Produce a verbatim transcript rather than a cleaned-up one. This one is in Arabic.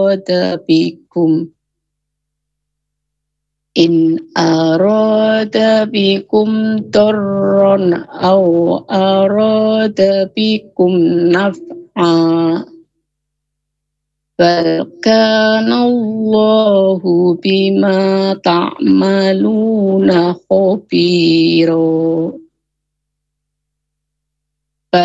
أراد بكم إن أراد بكم ضرا أو أراد بكم نفعا بل كان الله بما تعملون خبيرا.